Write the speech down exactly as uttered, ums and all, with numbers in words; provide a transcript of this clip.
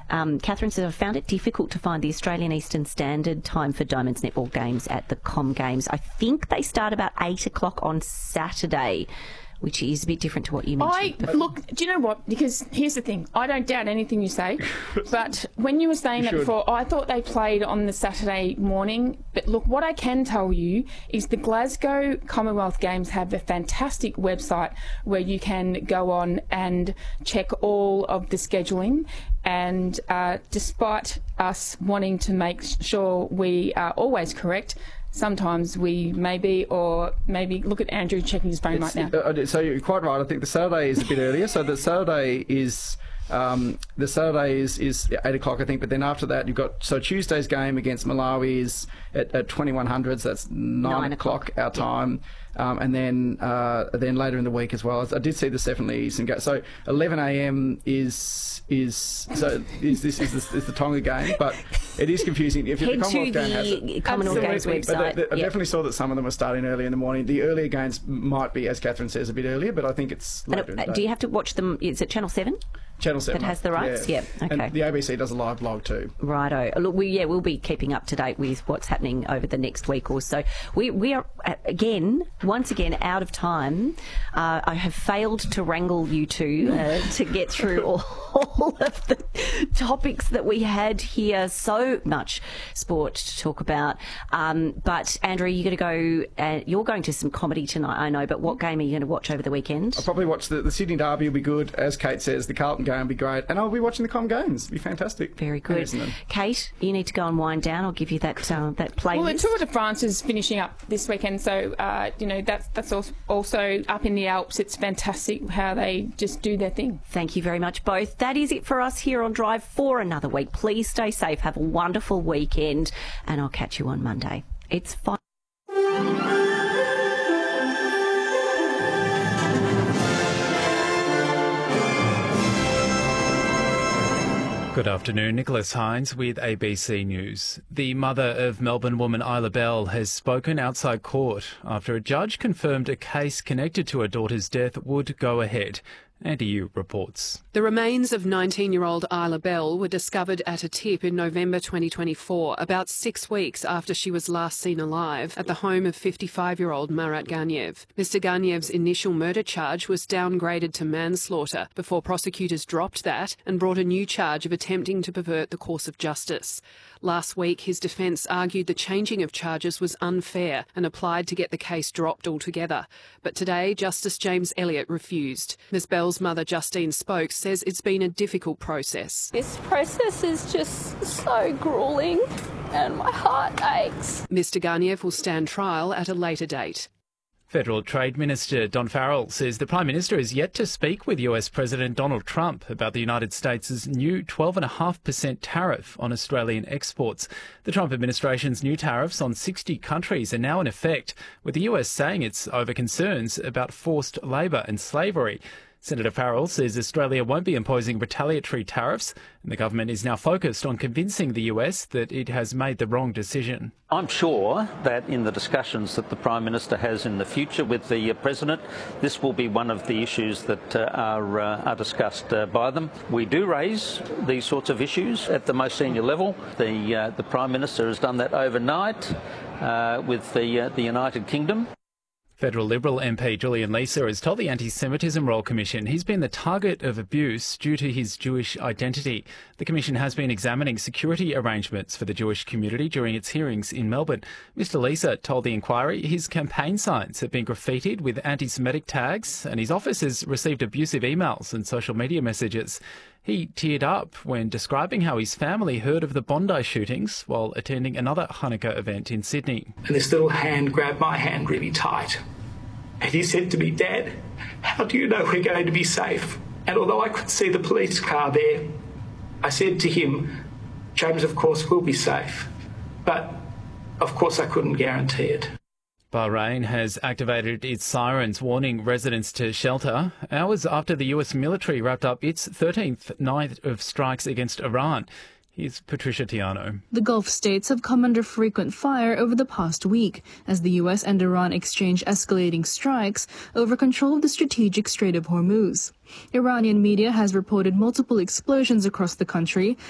Um, Catherine says, I found it difficult to find the Australian Eastern Standard Time for Diamonds netball games at the Com Games. I think they start about eight o'clock on Saturday, which is a bit different to what you mentioned. I, look, do you know what? Because here's the thing. I don't doubt anything you say. But when you were saying you that should. before, I thought they played on the Saturday morning. But look, what I can tell you is the Glasgow Commonwealth Games have a fantastic website where you can go on and check all of the scheduling. And uh, despite us wanting to make sure we are always correct, sometimes we maybe, or maybe look at Andrew checking his phone it's, right now. Uh, so you're quite right. I think the Saturday is a bit earlier. So the Saturday is um, the Saturday is, is eight o'clock, I think. But then after that, you've got so Tuesday's game against Malawi is at, at twenty-one hundred. So that's nine, nine o'clock our time. Um, and then uh, then later in the week as well. I did see the Stephen Lee Eastern game. So eleven a m is is so is this is the, is the Tonga game, but it is confusing. If Head the Commonwealth to game has the it, Commonwealth Games website. But the, the, I yep. definitely saw that some of them were starting early in the morning. The earlier games might be, as Catherine says, a bit earlier, but I think it's later. And, in the uh, day. do you have to watch them? Is it Channel Seven? Channel Seven that has the rights. Yeah. yeah. Okay. And the A B C does a live blog too. Righto. Look, we yeah we'll be keeping up to date with what's happening over the next week or so. We we are uh, again once again out of time. Uh, I have failed to wrangle you two uh, to get through all, all of the topics that we had here. So much sport to talk about. Um, but Andrew, you're going to go. Uh, you're going to some comedy tonight, I know. But what game are you going to watch over the weekend? I'll probably watch the, the Sydney Derby. Will be good, as Kate says. The Carlton game will be great, and I'll be watching the Com Games. It'll be fantastic. Very good. Kate, you need to go and wind down. I'll give you that uh, that playlist. Well, the Tour de France is finishing up this weekend, so uh, you know that's that's also up in the Alps. It's fantastic how they just do their thing. Thank you very much, both. That is it for us here on Drive for another week. Please stay safe. Have a wonderful weekend, and I'll catch you on Monday. It's fine. Good afternoon, Nicholas Hines with A B C News. The mother of Melbourne woman Isla Bell has spoken outside court after a judge confirmed a case connected to her daughter's death would go ahead. Andy Yu reports. The remains of nineteen-year-old Isla Bell were discovered at a tip in November twenty twenty-four, about six weeks after she was last seen alive, at the home of fifty-five-year-old Marat Ganev. Mister Ganev's initial murder charge was downgraded to manslaughter before prosecutors dropped that and brought a new charge of attempting to pervert the course of justice. Last week, his defence argued the changing of charges was unfair and applied to get the case dropped altogether. But today, Justice James Elliott refused. Miz Bell's mother, Justine Spokes, says it's been a difficult process. This process is just so gruelling and my heart aches. Mister Ganev will stand trial at a later date. Federal Trade Minister Don Farrell says the Prime Minister is yet to speak with U S President Donald Trump about the United States' new twelve point five percent tariff on Australian exports. The Trump administration's new tariffs on sixty countries are now in effect, with the U S saying it's over concerns about forced labour and slavery. Senator Farrell says Australia won't be imposing retaliatory tariffs, and the government is now focused on convincing the U S that it has made the wrong decision. I'm sure that in the discussions that the Prime Minister has in the future with the uh, President, this will be one of the issues that uh, are, uh, are discussed uh, by them. We do raise these sorts of issues at the most senior level. The, uh, the Prime Minister has done that overnight uh, with the, uh, the United Kingdom. Federal Liberal M P Julian Leeser has told the Anti-Semitism Royal Commission he's been the target of abuse due to his Jewish identity. The Commission has been examining security arrangements for the Jewish community during its hearings in Melbourne. Mister Leeser told the inquiry his campaign signs have been graffitied with anti-Semitic tags and his office has received abusive emails and social media messages. He teared up when describing how his family heard of the Bondi shootings while attending another Hanukkah event in Sydney. And this little hand grabbed my hand really tight. And he said to me, "Dad, how do you know we're going to be safe?" And although I could see the police car there, I said to him, "James, of course, we'll be safe." But, of course, I couldn't guarantee it. Bahrain has activated its sirens warning residents to shelter hours after the U S military wrapped up its thirteenth night of strikes against Iran. Here's Patricia Tiano. The Gulf states have come under frequent fire over the past week as the U S and Iran exchange escalating strikes over control of the strategic Strait of Hormuz. Iranian media has reported multiple explosions across the country